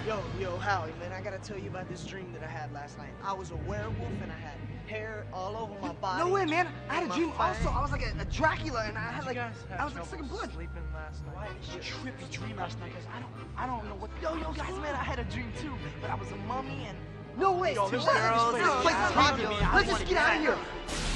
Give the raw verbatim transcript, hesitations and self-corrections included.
Yo, yo, Howie, man, I gotta tell you about this dream that I had last night. I was a werewolf and I had hair all over my body. No way, man. I had a my dream face. also. I was like a, a Dracula and I had like, guys have I was like trouble sucking blood. sleeping last night? Why did you trippy dream last night? Cause I don't, I don't know what. Yo, yo, guys, man, I had a dream too, but I was a mummy and. No way. Yo, Tim, this let's girl just is play talking some to me. I Let's don't just wanna get out of get here.